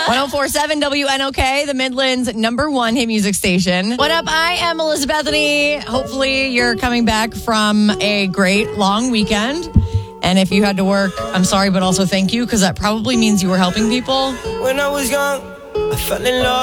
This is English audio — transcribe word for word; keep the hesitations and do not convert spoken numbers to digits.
oh four point seven W N O K, the Midland's number one hit music station. What up? I am Melissa Bethany. Hopefully you're coming back from a great long weekend. And if you had to work, I'm sorry, but also thank you, because that probably means you were helping people. When I was young, I fell in love.